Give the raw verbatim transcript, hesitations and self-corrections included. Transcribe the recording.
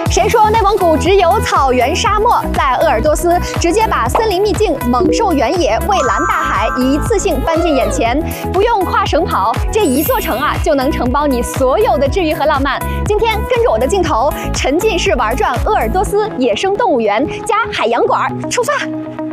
谁说内蒙古只有草原沙漠？在鄂尔多斯，直接把森林秘境、猛兽原野、蔚蓝大海一次性搬进眼前，不用跨省跑，这一座城啊就能承包你所有的治愈和浪漫。今天跟着我的镜头，沉浸式玩转鄂尔多斯野生动物园加海洋馆，出发！